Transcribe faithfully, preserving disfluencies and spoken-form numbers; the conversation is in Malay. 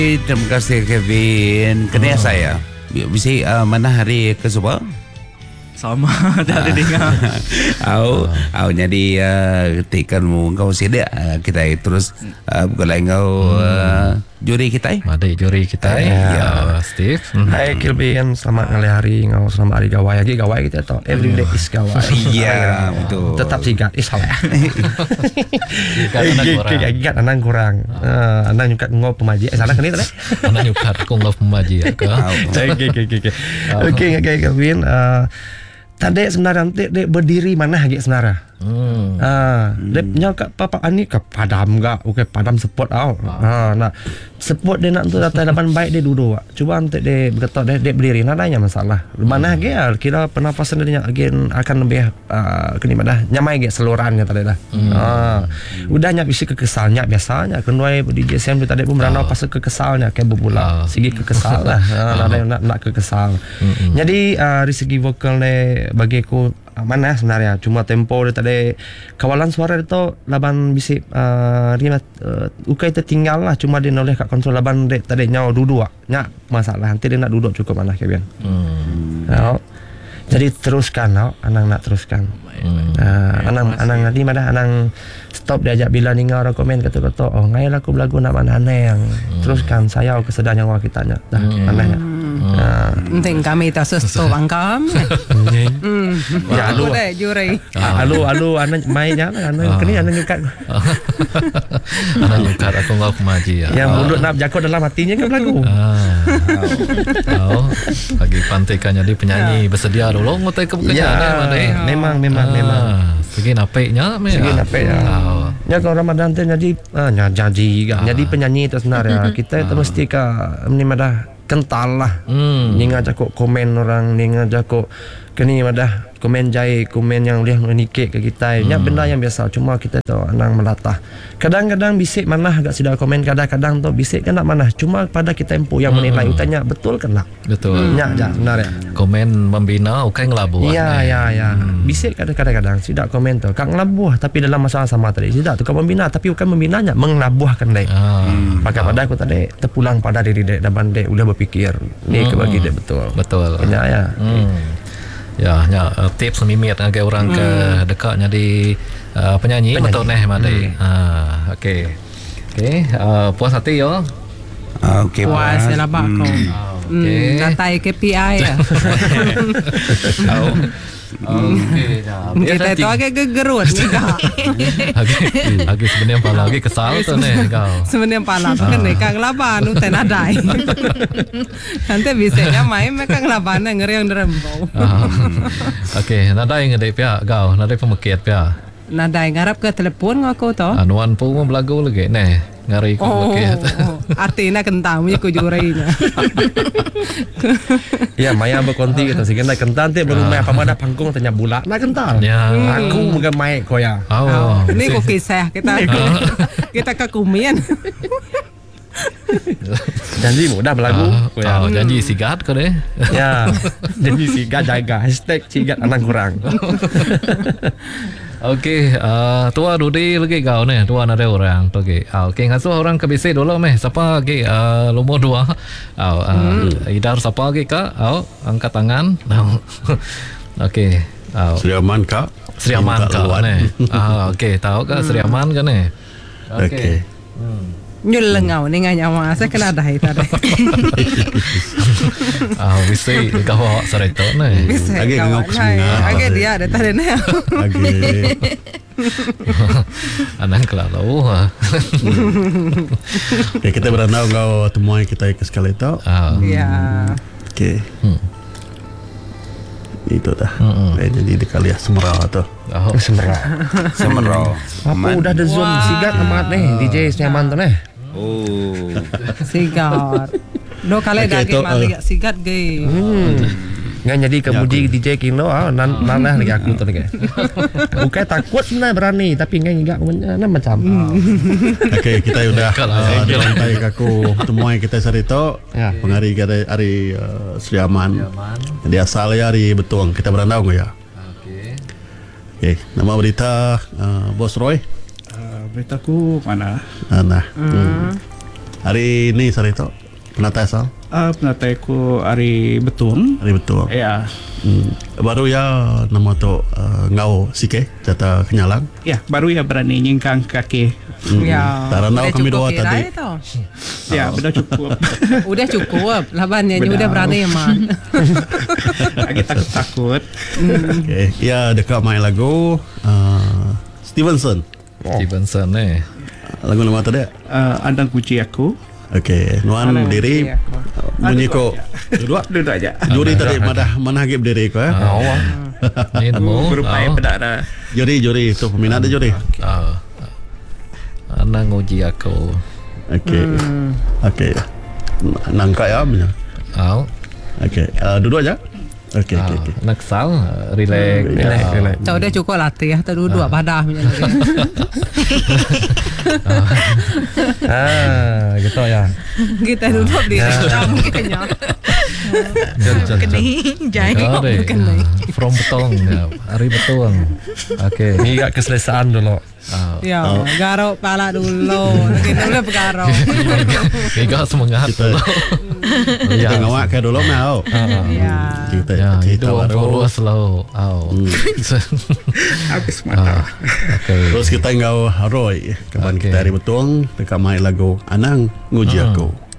Terima kasih Kevin. Kena oh. saya. Bisa uh, mana hari ke Sabah? Sama jadi dengar. Au, au jadi uh, tekan mu kau sedia uh, kita terus uh, bukan kau uh, juri kita. Made juri kita. Ya, Steve. Hai Kilbian, selamat kali hari ngau selamat hari gawai lagi gawai kita atau every day is gawai. Iya, betul. Tetap sigat is salah. Gigat gigat anak kurang. Anak nyukat ngau pemaji. Eh salah kan itu? Anak nyukat kau ngau pemaji ya. Oke oke oke. Oke oke Kevin. Tadi sebenarnya nanti dia berdiri mana lagi sebenarnya? Hmm. Ah, dia nyakap papa ani ke padam gak? Oke padam support au. Ah, nah support dia nak tu datang depan baik dia duduk. Cuba nanti dia bergetok dia, dia berdiri. Nadanya masalah. Mana lagi ya? Kira pernafasan dia again akan lebih uh, kini mana? Nyamai lagi seluruhannya tadi dah. Hmm. Ah, udah nyak isi kekesalnya biasanya. Kenoi di J S M dia tadi pun berana pas kekesalnya kayak bubula. Segi kekesal lah. Ah, nada nak nak kekesal. Hmm. Jadi uh, dari segi vokal ni bagi aku mana sebenarnya cuma tempo dia tadi kawalan suara itu laban bisik uh, dia uh, ukai tertinggal lah cuma dia noleh kat kontrol laban dia tadi nyawa duduk nyak masalah nanti dia nak duduk cukup mana Kevin. Hmm. No. Jadi teruskan no, anang nak teruskan. Hmm. Uh, anang anang nanti mana anang stop diajak bila ningar komen kata-kata oh ngai aku belagu nak mana aneh yang hmm. teruskan saya kesedar nyawa kita nya dah hmm. anehnya. Penting kami tak sesto bangkam. Ya alu deh juri. Alu alu anak mainnya anak kini anak nyukat. Anak nyukat aku ngau pemaji ya. Yang mulut nak jakut dalam hatinya kan lagu. Oh, bagi pantekannya dia penyanyi bersedia dulu ngotai ke pekerjaan ya, memang memang memang. Segi napeknya me. Segi napeknya. Ya kalau Ramadan tu jadi ah janji jadi penyanyi itu sebenarnya kita itu mesti ka ni madah kental lah. Hmm. Ni ngajak komen orang, ni ngajak kini madah komen jai, komen yang lihat menikik ke kita. Ini hmm. benda yang biasa. Cuma kita tu anang melatah. Kadang-kadang bisik mana agak sudah komen, kadang-kadang tu bisik kan nak mana. Cuma pada kita tempo yang menilai hmm. utanya betul kan tak? Betul. Nyak je sebenarnya. Komen membina, bukan ngelabuh. Ya, ya, ya. Hmm. Bisik kadang-kadang tidak komen tu. Kak ngelabuh tapi dalam masalah sama tadi. Tidak tu kau membina tapi bukan membinanya, mengelabuhkan dek. Hmm. Maka pada aku tadi terpulang pada diri dek dan dek udah berfikir ni hmm. kebagi dek betul. Betul. Banyak ya. Hmm. Ya, ya uh, tips mimit agak orang hmm. ke dekatnya di uh, penyanyi, penyanyi betul neh made. Hmm. Ah, okey. Okey, uh, puas hati yo. Ah, okey puas lah pak kau. Hmm, datai K P I ya. Oh. Okey dah. Kita tu agak gegerut ni kau. Agak sebenarnya pala lagi kesal tu ni kau. Sebenarnya pala tu kan kang laban nu ten adai. Nanti bisanya main mereka ngelaban ngeri yang derembau. Okey, nadai ngedai pia kau, nadai pemekit pia. Nadai ngarap ke telepon ngaku tu. Anuan pun belagu lagi neh. Ngari ku pemekit. Oh, artinya kentang punya ku jurainya. Ya, Maya berkonti kita sih kena kental tu baru Maya pamada panggung tanya bula nak kental. Ya. Aku bukan mai kau ya. Oh. Ini ku kisah kita. Kita kekumian. Janji mudah berlagu. Oh, janji sigat kau deh. Ya, janji sigat jaga hashtag sigat anak kurang. Okey, uh, tua Dudi lagi kau ni, tua ada orang. Okey, uh, okey ngasuh orang ke bisi dulu meh. Siapa lagi uh, lumur dua? Uh, uh, hmm. Idar siapa lagi kak? Uh, angkat tangan. Okey. Uh, Sri Aman kak. Sri Aman kak ni. Ah, okey, tahu kak Sri Aman kan ni? Okey. Hmm. Nyul lengau ni ngah nyawa saya kena dah itu dah. Ah, bisa kau serta ni. Bisa Agak ngok semua. Agak dia ada tadi ni. Agak. Anang kelalu. Okay, kita berandau kau temuan kita ke sekali itu. Ya. Okey. Hmm. Itu dah. Hmm. Eh, jadi dikali ya Semerau tu. Oh, Semerau. Semerau. Apa udah ada zoom sigat amat nih D J nyaman tu nih. Oh. Sigat. Dua kali dah game mali sigat ge. Hmm. Ngan jadi kemudian D J kino ah nan nanah lagi aku tu lagi. Bukan takut sebenarnya berani tapi ngan enggak macam. Okey, kita sudah uh, sampai kaku temuan kita hari itu. Ya. Pengari kita hari uh, Sri Aman. Jadi asalnya hari Betuang. Kita berandau ya. okey. Okey, nama berita uh, Bos Roy. Uh, beritaku mana? Uh, nah. Hmm. Hari ni sari tu penata asal. Ah, penatai ku Ari Betung. Hari betul. Ya, Hmm. Baru ya nama tu uh, ngau sike jata kenyalang. ya baru ya berani nyingkang kaki. Hmm. Ya. Taranau udah kami cukup dua kira tadi. itu. Ya, udah cukup. Udah cukup. Labannya Benar. udah berani man. Lagi takut-takut. Okay. Ya dekat main lagu uh, Stevenson. Stevenson eh. Lagu nama tadi. Uh, andang puji aku. Okey, nuan Andang diri puji aku. bunyi Aduh, ko. ya. Dua. Duduk aja. Juri tadi mana mana hagip diri ko eh. Oh. Ni mo. Berupaya pedara. Juri juri tu peminat ada juri. Ah. Anang uji aku. Okey. Okey. Nangka ya punya. Au. Okey, uh, duduk aja. Okey, okey, okey. Nak sal, relax. Relax, Ah. relax. Tahu dia cukup latih ya, terduduk padah punya lagi. Ah, gitu ya. Kita duduk di dalam mukanya. Jom, jom, jom. Kening, jahit Kau deh. kening. Ah, From Betong. Ya. Hari Betong. Okey. Ni agak keselesaan dulu. Ah. Ya, garuk pala dulu. Kita boleh bergaruk. Tiga semangat. Kita kita ngawak ke dulu mau. Ya. Kita Ya, itu cerita orang baru. Purwas lo. Au. Habis mata. Ah, Okey. Terus kita ngau Roy. Kapan Okey. kita hari betul dekat main lagu Anang Nguji Ah. Aku.